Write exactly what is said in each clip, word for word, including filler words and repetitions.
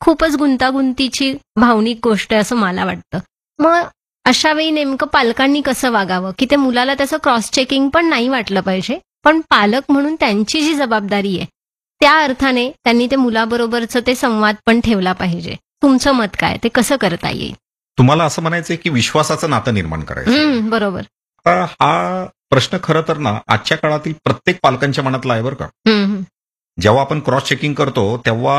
खूपच गुंतागुंतीची भावनिक गोष्ट आहे असं मला वाटतं. मग अशा वेळी नेमकं पालकांनी कसं वागावं, की ते मुलाला त्याचं क्रॉस चेकिंग पण नाही वाटलं पाहिजे, पण पालक म्हणून त्यांची जी जबाबदारी आहे त्या अर्थाने त्यांनी ते मुलाबरोबरचं ते संवाद पण ठेवला पाहिजे. तुमचं मत काय, ते कसं करता येईल? तुम्हाला असं म्हणायचंय की विश्वासाचं नातं निर्माण करायचं. हम्म, बरोबर. आता हा प्रश्न खरं तर ना आजच्या काळातील प्रत्येक पालकांच्या मनातला आहे बरं का. हम्म, हम्म. जेव्हा आपण क्रॉस चेकिंग करतो तेव्हा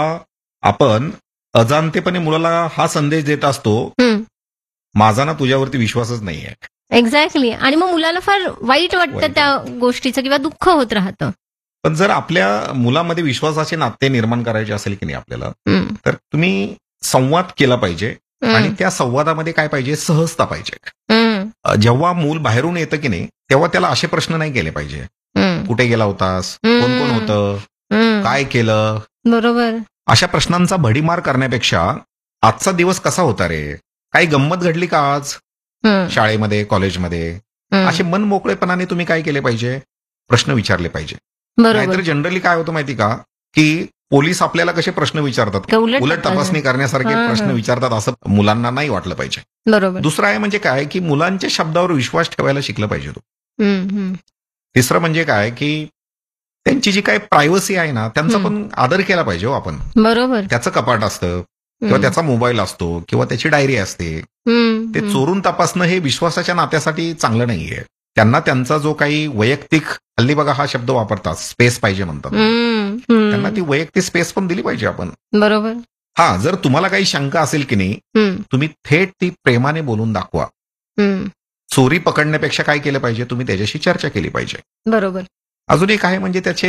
आपण अजाणतेपणे मुलाला हा संदेश देत असतो, हम्म. माझा ना तुझ्यावरती विश्वासच नाहीये. एक्झॅक्टली. आणि मग मुलाला फार वाईट वाटतं वाईट त्या गोष्टीचं किंवा दुःख होत राहतं. पण जर आपल्या मुलामध्ये विश्वासाचे नाते निर्माण करायचे असेल की नाही आपल्याला, हम्म, तर तुम्ही संवाद केला पाहिजे हम्म, आणि त्या संवादामध्ये काय पाहिजे, सहजता पाहिजे. हम्म, अ, जेव्हा मूल बाहेरून येतं की नाही तेव्हा त्याला असे प्रश्न नाही केले पाहिजे, हम्म, कुठे गेला होतास, हम्म. कोण कोण होतं, हम्म. काय केलं, बरोबर. अशा प्रश्नांचा भडीमार करण्यापेक्षा आजचा दिवस कसा होता रे, काही गंमत घडली का आज हम्म, शाळेमध्ये, कॉलेजमध्ये, हम्म. असे मन मोकळेपणाने तुम्ही काय केले पाहिजे, प्रश्न विचारले पाहिजे. नाहीतर बरोबर. जनरली काय होतं माहिती का, की पोलीस आपल्याला कसे प्रश्न विचारतात, का उलट उलट तपास- तपासणी करण्यासारखे हा, प्रश्न हा. विचारतात असं मुलांना नाही वाटलं पाहिजे. बरोबर. दुसरं आहे म्हणजे काय, की मुलांच्या शब्दावर विश्वास ठेवायला शिकलं पाहिजे तो. हम्म, हम्म. तिसरं म्हणजे काय, की त्यांची जी काही प्रायव्हसी आहे ना त्यांचा हम्म. पण आदर केला पाहिजे हो आपण. बरोबर. त्याचं कपाट असतं किंवा हम्म. त्याचा मोबाईल असतो किंवा त्याची डायरी असते, हम्म, ते हम्म. चोरून तपासणं हे विश्वासाच्या नात्यासाठी चांगलं नाहीये. त्यांना त्यांचा जो काही वैयक्तिक, हल्ली बघा हा शब्द वापरतात, स्पेस पाहिजे म्हणतात, हम्म, हम्म. त्यांना ती वैयक्तिक स्पेस पण दिली पाहिजे आपण. बरोबर. हा, जर तुम्हाला काही शंका असेल की नाही, हम्म, तुम्ही थेट ती प्रेमाने बोलून दाखवा. हम्म. चोरी पकडण्यापेक्षा काय केलं पाहिजे, तुम्ही त्याच्याशी चर्चा केली पाहिजे. बरोबर. अजून एक आहे म्हणजे त्याचे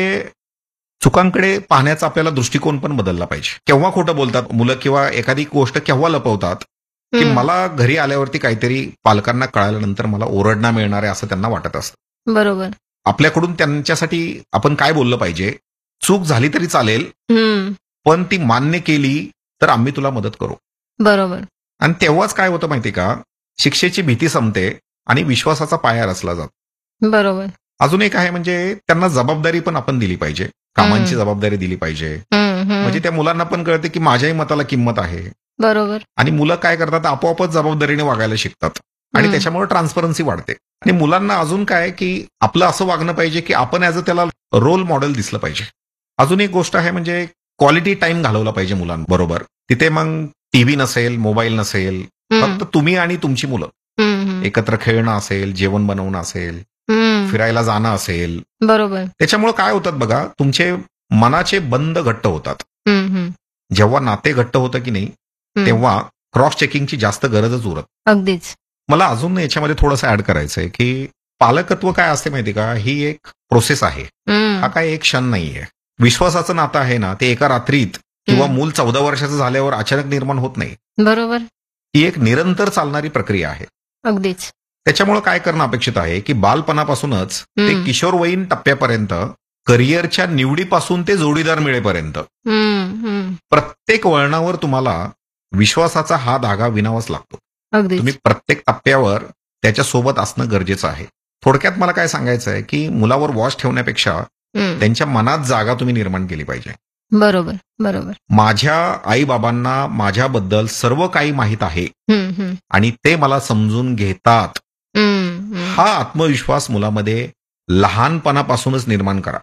चुकांकडे पाहण्याचा आपल्याला दृष्टिकोन पण बदलला पाहिजे. केव्हा खोटं बोलतात मुलं किंवा एखादी गोष्ट केव्हा लपवतात, की हम्म. मला घरी आल्यावरती काहीतरी पालकांना कळाल्यानंतर मला ओरडणं मिळणार आहे असं त्यांना वाटत असतं. बरोबर. आपल्याकडून त्यांच्यासाठी आपण काय बोललं पाहिजे, चूक झाली तरी चालेल हम्म. पण ती मान्य केली तर आम्ही तुला मदत करू. बरोबर. आणि तेव्हाच काय होतं माहिती का, शिक्षेची भीती संपते आणि विश्वासाचा पाया रचला जातो. बरोबर. अजून एक आहे म्हणजे त्यांना जबाबदारी पण आपण दिली पाहिजे, कामांची हम्म. जबाबदारी दिली पाहिजे. हम्म, हम्म. म्हणजे त्या मुलांना पण कळते की माझ्याही मताला किंमत आहे. बरोबर. आणि मुलं काय करतात, आपोआपच जबाबदारीने वागायला शिकतात आणि हम्म. त्याच्यामुळे ट्रान्सपरन्सी वाढते. आणि मुलांना अजून काय, की आपलं असं वागणं पाहिजे की आपण ऍज अ त्याला रोल मॉडेल दिसलं पाहिजे. अजून एक गोष्ट आहे म्हणजे क्वालिटी टाइम घालवला पाहिजे मुलांबरोबर. तिथे मग टीव्ही नसेल, मोबाईल नसेल, हम्म. फक्त तुम्ही आणि तुमची मुलं हम्म, हम्म. एकत्र खेळणं असेल, जेवण बनवणं असेल, हम्म. फिरायला जाणं असेल. बरोबर. त्याच्यामुळे काय होतात बघा, तुमचे मनाचे बंध घट्ट होतात. हम्म, हम्म. जेव्हा नाते घट्ट होतं की नाही हम्म. तेव्हा क्रॉस चेकिंगची जास्त गरजच उरत. अगदीच. मला अजून याच्यामध्ये थोडंसं ऍड करायचंय की पालकत्व काय असते माहिती का, ही एक प्रोसेस आहे. हम्म. हा काय एक क्षण नाहीये. विश्वासाचं नातं आहे ना ते एका रात्रीत किंवा हम्म. मूल चौदा वर्षाचं झाल्यावर अचानक निर्माण होत नाही. बरोबर. ही एक निरंतर चालणारी प्रक्रिया आहे. अगदीच. त्याच्यामुळे काय करणं अपेक्षित आहे की बालपणापासूनच ते हम्म. किशोरवयीन टप्प्यापर्यंत, करिअरच्या निवडीपासून ते जोडीदार मिळेपर्यंत हम्म, हम्म. प्रत्येक वळणावर तुम्हाला विश्वासाचा हा धागा विणावाच लागतो. अगदीच. तुम्ही प्रत्येक टप्प्यावर त्याच्यासोबत असणं गरजेचं आहे. थोडक्यात मला काय सांगायचं आहे की मुलावर वॉच ठेवण्यापेक्षा हम्म. त्यांच्या मनात जागा तुम्ही निर्माण केली पाहिजे. बरोबर. बरोबर. माझ्या आई बाबांना माझ्याबद्दल सर्व काही माहीत आहे हम्म, हम्म. आणि ते मला समजून घेतात, हम्म, हम्म. हा आत्मविश्वास मुलामध्ये लहानपणापासूनच निर्माण करा.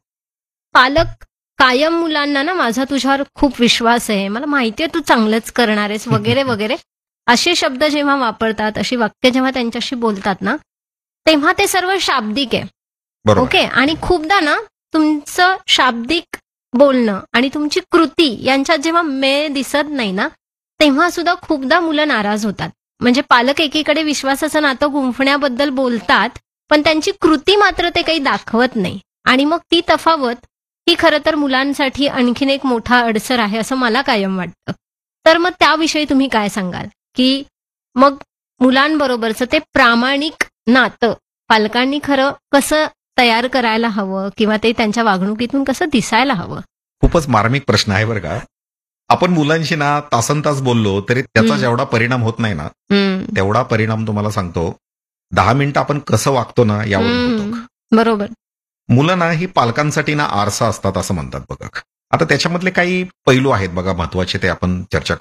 पालक कायम मुलांना ना माझा तुझ्यावर खूप विश्वास आहे, मला माहितीये तू चांगलंच करणार आहेस वगैरे वगैरे असे शब्द जेव्हा वापरतात, अशी वाक्य जेव्हा त्यांच्याशी बोलतात ना, तेव्हा ते सर्व शाब्दिक आहे. बरोबर. ओके. आणि खूपदा ना तुमचं शाब्दिक बोलणं आणि तुमची कृती यांच्यात जेव्हा मेळ दिसत नाही ना, तेव्हा सुद्धा खूपदा मुलं नाराज होतात. म्हणजे पालक एकीकडे विश्वासाचं नातं गुंफण्याबद्दल बोलतात, पण त्यांची कृती मात्र ते काही दाखवत नाही. आणि मग ती तफावत ही खरं तर मुलांसाठी आणखीन एक मोठा अडसर आहे असं मला कायम वाटतं. तर मग त्याविषयी तुम्ही काय सांगाल, की मग मुलांबरोबरचं ते प्रामाणिक नातं पालकांनी खरं कसं तयार करायला हवं किंवा ते त्यांच्या वागणुकीतून कसं दिसायला हवं? खूपच मार्मिक प्रश्न आहे बरं का. आपण मुलांशी ना तासन तास बोललो तरी त्याचा हम्म. जेवढा परिणाम होत नाही ना, हम्म. तेवढा परिणाम तुम्हाला सांगतो दहा मिनिटं आपण कसं वागतो ना यावरून होतो. हम्म. बरोबर. मुलं ना ही पालकांसाठी ना आरसा असतात असं म्हणतात बघा. आता त्याच्यामधले काही पैलू आहेत बघा महत्वाचे, ते आपण चर्चा